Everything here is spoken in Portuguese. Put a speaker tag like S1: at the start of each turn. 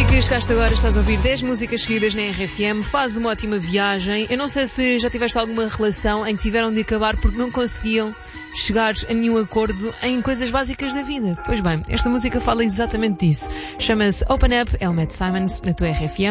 S1: que chegaste agora, estás a ouvir 10 músicas seguidas na RFM, faz uma ótima viagem. Eu não sei se já tiveste alguma relação em que tiveram de acabar porque não conseguiam chegar a nenhum acordo em coisas básicas da vida. Pois bem, esta música fala exatamente disso. Chama-se Open Up, é o Matt Simons, na tua RFM.